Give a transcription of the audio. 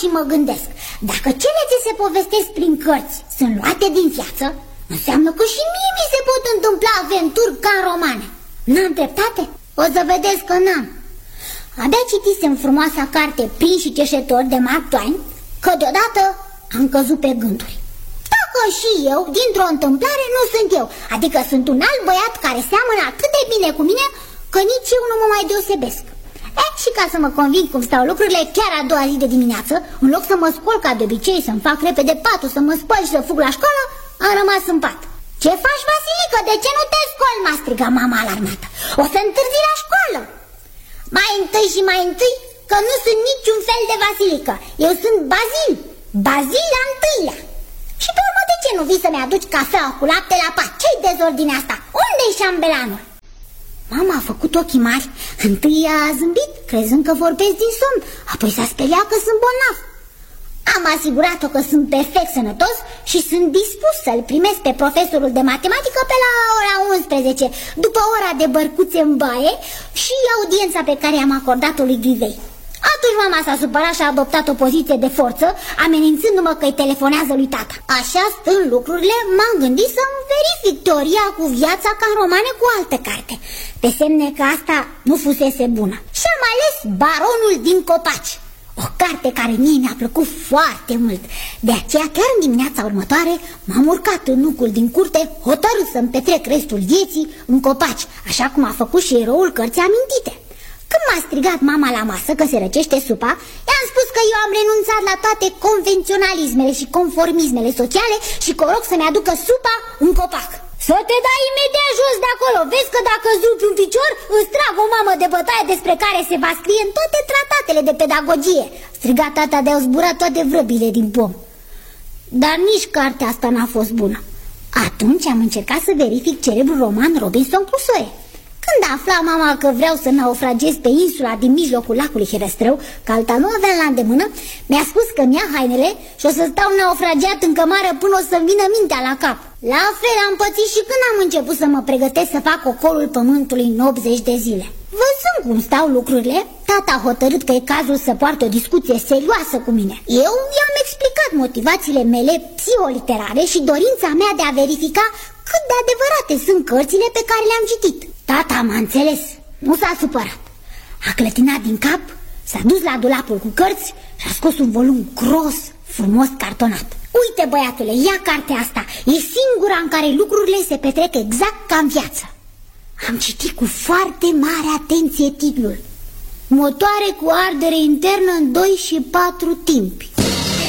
și mă gândesc, dacă cele ce se povestesc prin cărți sunt luate din viață, înseamnă că și mie mi se pot întâmpla aventuri ca în romane. N-am dreptate? O să vedeți că n-am. Abia citisem frumoasa carte Prinși și Cerșetori de Mark Twain, că deodată am căzut pe gânduri. Dacă și eu, dintr-o întâmplare, nu sunt eu, adică sunt un alt băiat care seamănă atât de bine cu mine că nici eu nu mă mai deosebesc. Și ca să mă conving cum stau lucrurile, chiar a doua zi de dimineață, în loc să mă scol ca de obicei, să-mi fac repede patul, să mă spăl și să fug la școală, am rămas în pat. Ce faci, Vasilică? De ce nu te scoli? M-a strigat mama alarmată. O să întârzi la școală. Mai întâi și mai întâi că nu sunt niciun fel de Vasilică. Eu sunt Bazil. Bazil al întâilea. Și pe urmă, de ce nu vii să-mi aduci cafea cu lapte la pat? Ce-i dezordinea asta? Unde-i șambelanul? Mama a făcut ochii mari. Întâi a zâmbit, crezând că vorbesc din somn. Apoi s-a speriat că sunt bolnav. Am asigurat-o că sunt perfect sănătos și sunt dispus să-l primesc pe profesorul de matematică pe la ora 11, după ora de bărcuțe în baie și audiența pe care am acordat-o lui Grivei. Atunci mama s-a supărat și a adoptat o poziție de forță, amenințându-mă că îi telefonează lui tata. Așa stând lucrurile, m-am gândit să-mi verific teoria cu viața ca în romane cu altă carte, pe semne că asta nu fusese bună. Și am ales Baronul din copaci, o carte care mie mi-a plăcut foarte mult. De aceea, chiar în dimineața următoare, m-am urcat în nucul din curte, hotărât să-mi petrec restul vieții în copaci, așa cum a făcut și eroul cărții amintite. Când m-a strigat mama la masă că se răcește supa, i-am spus că eu am renunțat la toate convenționalismele și conformismele sociale și că o rog să-mi aducă supa în copac. Să te dai imediat jos de acolo, vezi că dacă zupi un picior, îți trag o mamă de bătaie despre care se va scrie în toate tratatele de pedagogie. Striga tata de-au zburat toate vrăbile din pom. Dar nici cartea asta n-a fost bună. Atunci am încercat să verific celebrul roman Robinson Crusoe. Când afla mama că vreau să naufragez pe insula din mijlocul lacului Herăstrău, că alta nu aveam la îndemână, mi-a spus că-mi ia hainele și o să stau naufragiat în cămară până o să-mi vină mintea la cap. La fel am pățit și când am început să mă pregătesc să fac ocolul pământului în 80 de zile. Văzând cum stau lucrurile, tata a hotărât că e cazul să poartă o discuție serioasă cu mine. Eu i-am explicat motivațiile mele psiholiterare și dorința mea de a verifica cât de adevărate sunt cărțile pe care le-am citit. Tata m-a înțeles, nu s-a supărat. A clătinat din cap, s-a dus la dulapul cu cărți și a scos un volum gros, frumos cartonat. Uite, băiatule, ia cartea asta, e singura în care lucrurile se petrec exact ca în viață. Am citit cu foarte mare atenție titlul: Motoare cu ardere internă în 2 și 4 timpi.